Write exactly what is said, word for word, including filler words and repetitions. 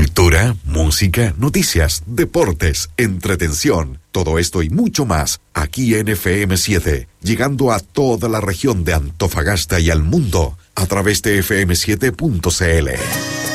Cultura, música, noticias, deportes, entretención, todo esto y mucho más, aquí en F M siete, llegando a toda la región de Antofagasta y al mundo, a través de F M siete punto C L.